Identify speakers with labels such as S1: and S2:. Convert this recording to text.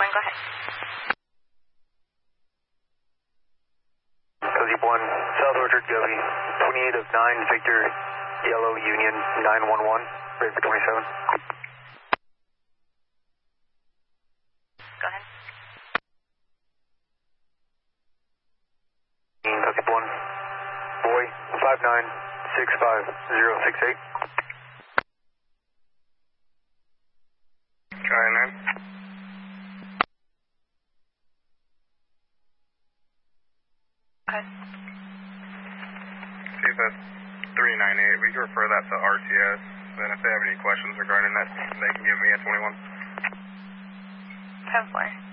S1: go ahead.
S2: Cozy 1, South Orchard, Govey, 28 of 9, Victor, Yellow, Union, 911, ready for 27.
S1: Go ahead.
S2: Cozy 1, Boy, 5965068.
S3: Try 9.
S1: Okay.
S3: See if that's 398. We can refer that to RTS. Then if they have any questions regarding that, they can give me at 21.
S1: 10-4.